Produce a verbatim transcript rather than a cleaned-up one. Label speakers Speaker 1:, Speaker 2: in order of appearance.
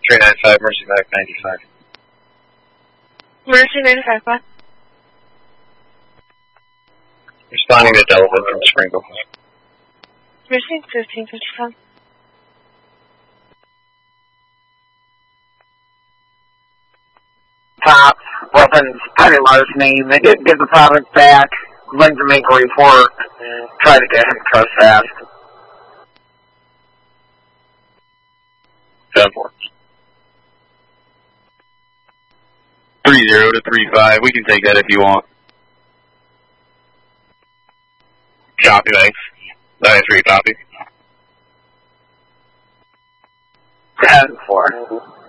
Speaker 1: three nine five, Mercy back ninety-five.
Speaker 2: Mercy ninety-five, what?
Speaker 1: Responding to Delavan from Sprinkle.
Speaker 2: Mercy fifteen fifty-five.
Speaker 3: Top, weapons, petty larceny. They did get the product back. Going to make a report. Try to get him trust fast.
Speaker 1: ten four.
Speaker 4: three zero to three five. We can take that if you want.
Speaker 1: Copy, thanks. nine three, copy.
Speaker 3: ten four.